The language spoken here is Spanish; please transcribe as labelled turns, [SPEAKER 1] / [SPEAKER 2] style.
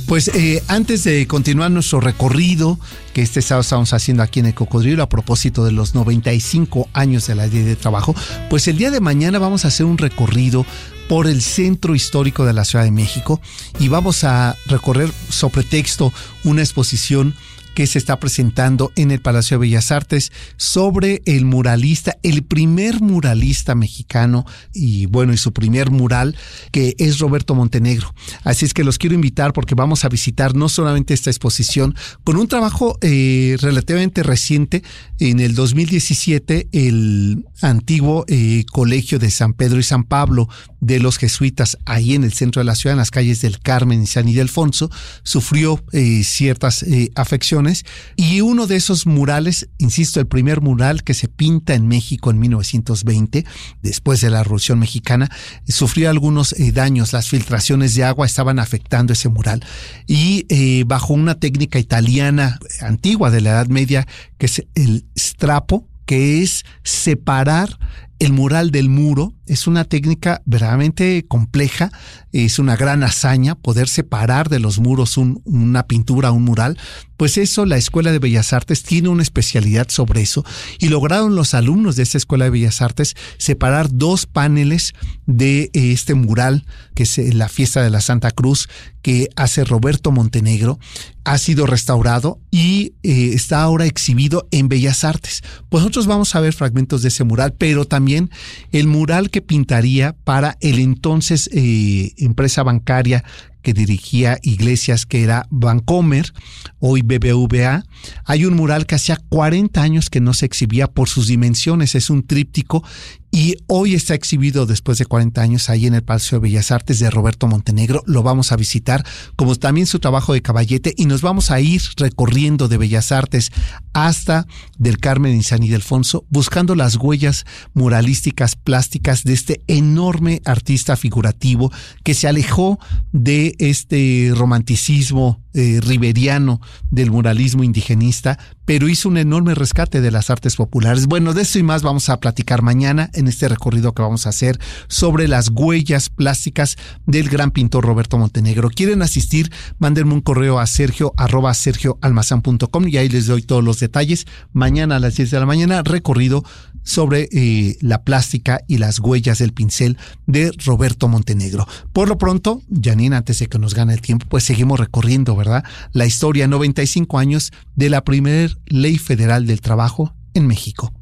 [SPEAKER 1] Pues antes de continuar nuestro recorrido, que este sábado estamos haciendo aquí en el Cocodrilo a propósito de los 95 años de la Ley de Trabajo, pues el día de mañana vamos a hacer un recorrido por el centro histórico de la Ciudad de México y vamos a recorrer sobre texto una exposición que se está presentando en el Palacio de Bellas Artes sobre el muralista, el primer muralista mexicano y su primer mural, que es Roberto Montenegro. Así es que los quiero invitar porque vamos a visitar no solamente esta exposición, con un trabajo relativamente reciente. En el 2017, el antiguo colegio de San Pedro y San Pablo de los jesuitas, ahí en el centro de la ciudad, en las calles del Carmen y San Ildefonso, sufrió ciertas afecciones. Y uno de esos murales, insisto, el primer mural que se pinta en México en 1920, después de la Revolución Mexicana, sufrió algunos daños. Las filtraciones de agua estaban afectando ese mural. Y bajo una técnica italiana antigua de la Edad Media, que es el strapo, que es separar el mural del muro, es una técnica verdaderamente compleja, es una gran hazaña poder separar de los muros una pintura, un mural. Pues eso, la Escuela de Bellas Artes tiene una especialidad sobre eso y lograron los alumnos de esta Escuela de Bellas Artes separar dos paneles de este mural, que es la Fiesta de la Santa Cruz, que hace Roberto Montenegro. Ha sido restaurado y está ahora exhibido en Bellas Artes. Pues nosotros vamos a ver fragmentos de ese mural, pero también el mural que pintaría para el entonces empresa bancaria que dirigía Iglesias, que era Bancomer, hoy BBVA. Hay un mural que hacía 40 años que no se exhibía por sus dimensiones, es un tríptico, y hoy está exhibido después de 40 años ahí en el Palacio de Bellas Artes de Roberto Montenegro. Lo vamos a visitar, como también su trabajo de caballete, y nos vamos a ir recorriendo de Bellas Artes hasta del Carmen y San Ildefonso, buscando las huellas muralísticas plásticas de este enorme artista figurativo que se alejó de este romanticismo riberiano del muralismo indigenista, pero hizo un enorme rescate de las artes populares. Bueno, de eso y más vamos a platicar mañana en este recorrido que vamos a hacer sobre las huellas plásticas del gran pintor Roberto Montenegro. ¿Quieren asistir? Mándenme un correo a sergio@sergioalmazan.com y ahí les doy todos los detalles. Mañana a las 10 de la mañana, recorrido sobre la plástica y las huellas del pincel de Roberto Montenegro. Por lo pronto, Janine, antes de que nos gane el tiempo, pues seguimos recorriendo, ¿verdad?, la historia, 95 años de la primera Ley Federal del Trabajo en México.